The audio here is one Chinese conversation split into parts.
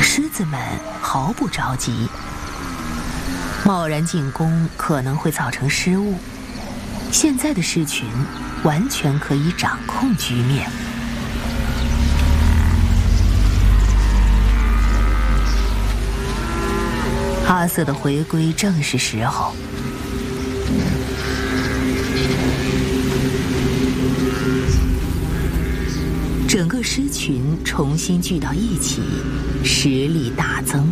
狮子们毫不着急，贸然进攻可能会造成失误。现在的狮群完全可以掌控局面。阿瑟的回归正是时候。整个狮群重新聚到一起，实力大增。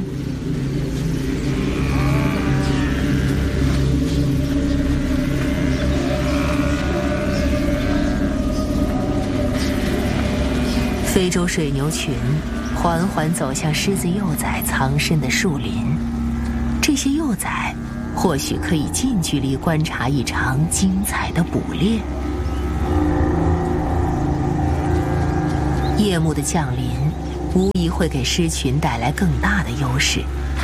非洲水牛群缓缓走向狮子幼崽藏身的树林，这些幼崽或许可以近距离观察一场精彩的捕猎。夜幕的降临无疑会给狮群带来更大的优势。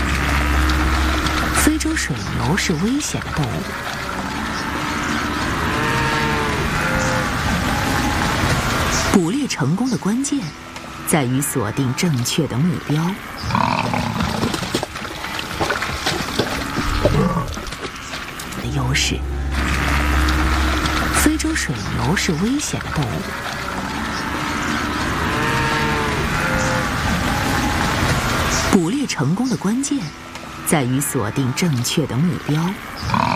非洲水牛是危险的动物，捕猎成功的关键在于锁定正确的目标。的优势，非洲水牛是危险的动物。捕猎成功的关键在于锁定正确的目标。